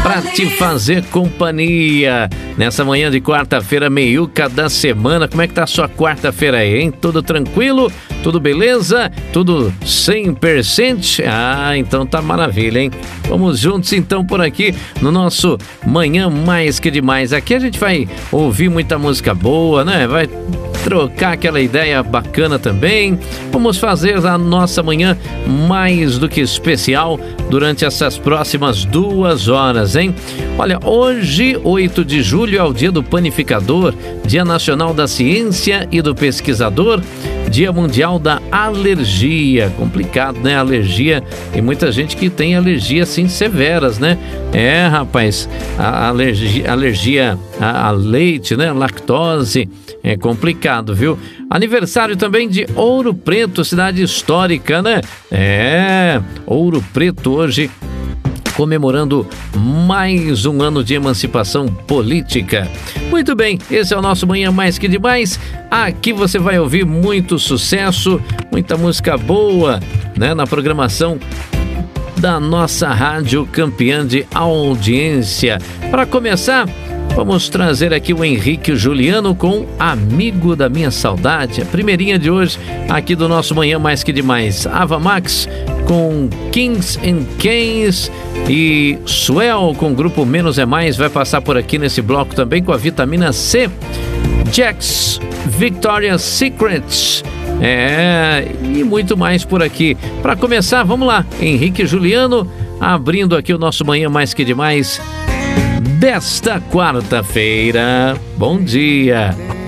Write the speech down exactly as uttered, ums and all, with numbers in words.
Pra te fazer companhia nessa manhã de quarta-feira, meiuca da semana. Como é que tá a sua quarta-feira aí, hein? Tudo tranquilo? Tudo beleza? Tudo cem por cento? Ah, então tá maravilha, hein? Vamos juntos então por aqui no nosso Manhã Mais Que Demais. Aqui a gente vai ouvir muita música boa, né? Vai trocar aquela ideia bacana também. Vamos fazer a nossa manhã mais do que especial durante essas próximas duas horas, hein? Olha, hoje, oito de julho, é o Dia do Panificador, Dia Nacional da Ciência e do Pesquisador, Dia Mundial da Alergia. Complicado, né? Alergia. Tem muita gente que tem alergia, assim, severas, né? É, rapaz, a alergia, alergia a, a leite, né? Lactose. É complicado, viu? Aniversário também de Ouro Preto, cidade histórica, né? É, Ouro Preto hoje comemorando mais um ano de emancipação política. Muito bem, esse é o nosso Manhã Mais Que Demais. Aqui você vai ouvir muito sucesso, muita música boa, né? Na programação da nossa rádio campeã de audiência. Para começar, vamos trazer aqui o Henrique Juliano com Amigo da Minha Saudade, a primeirinha de hoje aqui do nosso Manhã Mais Que Demais. Ava Max com Kings and Queens e Swell com o grupo Menos é Mais vai passar por aqui nesse bloco também com a vitamina C. Jax, Victoria's Secrets, é, e muito mais por aqui. Para começar, vamos lá, Henrique Juliano abrindo aqui o nosso Manhã Mais Que Demais desta quarta-feira. Bom dia!